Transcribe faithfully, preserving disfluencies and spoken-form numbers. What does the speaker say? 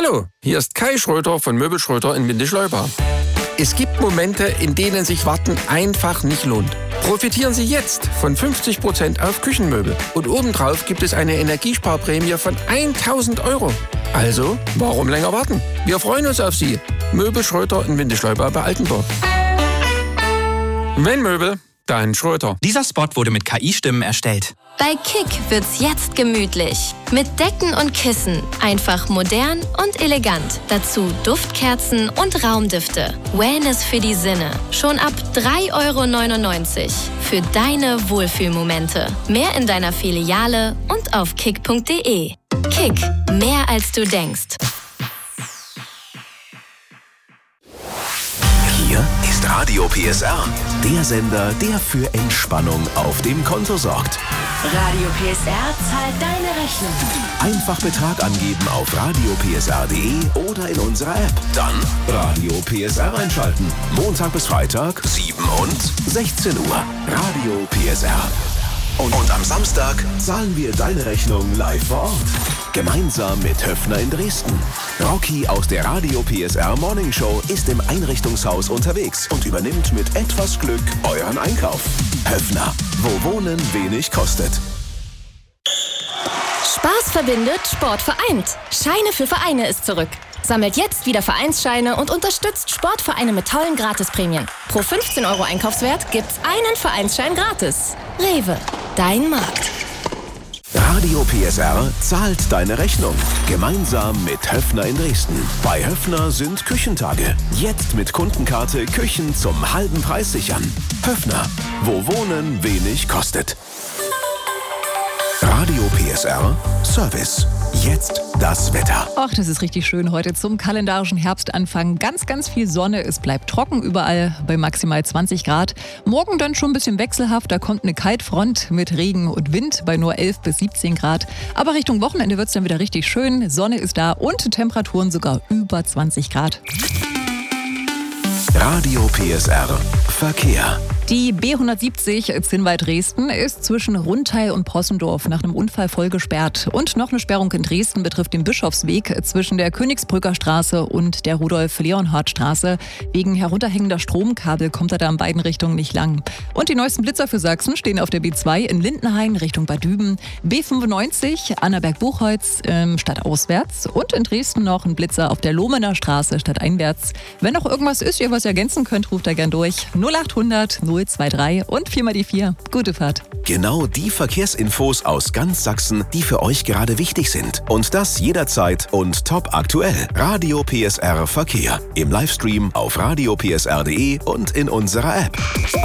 Hallo, hier ist Kai Schröter von Möbel Schröter in Windischleuba. Es gibt Momente, in denen sich Warten einfach nicht lohnt. Profitieren Sie jetzt von fünfzig Prozent auf Küchenmöbel. Und obendrauf gibt es eine Energiesparprämie von tausend Euro. Also, warum länger warten? Wir freuen uns auf Sie. Möbel Schröter in Windischleuba bei Altenburg. Wenn Möbel, dann Schröter. Dieser Spot wurde mit K I-Stimmen erstellt. Bei Kick wird's jetzt gemütlich. Mit Decken und Kissen. Einfach modern und elegant. Dazu Duftkerzen und Raumdüfte. Wellness für die Sinne. Schon ab drei Euro neunundneunzig. Für deine Wohlfühlmomente. Mehr in deiner Filiale und auf kick punkt de. Kick. Mehr als du denkst. Hier ist Radio P S R. Der Sender, der für Entspannung auf dem Konto sorgt. Radio P S R zahlt deine Rechnung. Einfach Betrag angeben auf radio p s r punkt de oder in unserer App. Dann Radio P S R einschalten. Montag bis Freitag, sieben und sechzehn Uhr. Radio P S R. Und, und am Samstag zahlen wir deine Rechnung live vor Ort. Gemeinsam mit Höffner in Dresden. Rocky aus der Radio P S R Morning Show ist im Einrichtungshaus unterwegs und übernimmt mit etwas Glück euren Einkauf. Höffner, wo Wohnen wenig kostet. Spaß verbindet, Sport vereint. Scheine für Vereine ist zurück. Sammelt jetzt wieder Vereinsscheine und unterstützt Sportvereine mit tollen Gratisprämien. Pro fünfzehn Euro Einkaufswert gibt's einen Vereinsschein gratis. Rewe, dein Markt. Radio P S R zahlt deine Rechnung. Gemeinsam mit Höffner in Dresden. Bei Höffner sind Küchentage. Jetzt mit Kundenkarte Küchen zum halben Preis sichern. Höffner, wo Wohnen wenig kostet. Radio P S R Service. Jetzt das Wetter. Ach, das ist richtig schön heute zum kalendarischen Herbstanfang. Ganz, ganz viel Sonne. Es bleibt trocken überall bei maximal zwanzig Grad. Morgen dann schon ein bisschen wechselhaft. Da kommt eine Kaltfront mit Regen und Wind bei nur elf bis siebzehn Grad. Aber Richtung Wochenende wird es dann wieder richtig schön. Sonne ist da und Temperaturen sogar über zwanzig Grad. Radio P S R Verkehr. Die B hundertsiebzig Zinnwald-Dresden ist zwischen Rundteil und Possendorf nach einem Unfall voll gesperrt. Und noch eine Sperrung in Dresden betrifft den Bischofsweg zwischen der Königsbrücker Straße und der Rudolf-Leonhardt-Straße. Wegen herunterhängender Stromkabel kommt er da in beiden Richtungen nicht lang. Und die neuesten Blitzer für Sachsen stehen auf der B zwei in Lindenhain Richtung Bad Düben, B fünfundneunzig Annaberg-Buchholz ähm, stadtauswärts und in Dresden noch ein Blitzer auf der Lohmener Straße stadteinwärts. Wenn noch irgendwas ist, ihr was ergänzen könnt, ruft da gern durch. null achthundert null zweiundzwanzig und vier mal die vier. Gute Fahrt. Genau die Verkehrsinfos aus ganz Sachsen, die für euch gerade wichtig sind. Und das jederzeit und top aktuell. Radio P S R Verkehr. Im Livestream auf radio p s r punkt de und in unserer App.